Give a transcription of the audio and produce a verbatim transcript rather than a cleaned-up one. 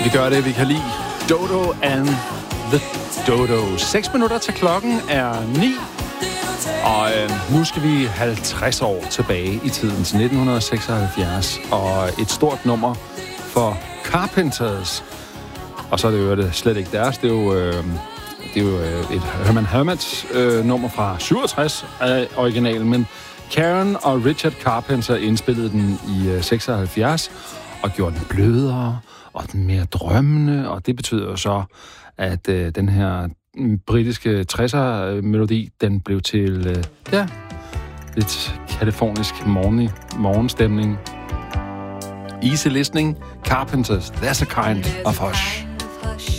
Vi gør det, vi kan lide. Dodo and the Dodo. Seks minutter til klokken er ni. Og øh, nu skal vi halvtreds år tilbage i tiden til nitten seksoghalvfjerds. Og et stort nummer for Carpenters. Og så er det jo det slet ikke deres. Det er jo, øh, det er jo øh, et Herman Hermits øh, nummer fra syvogtres af originalen. Men Karen og Richard Carpenter indspillede den i øh, seksoghalvfjerds og gjorde den blødere og den mere drømmende. Og det betyder jo så, at øh, den her britiske tresser-melodi, den blev til, øh, ja, lidt kalifornisk morgen, morgenstemning. Easy listening, Carpenters, There's a Kind of Hush.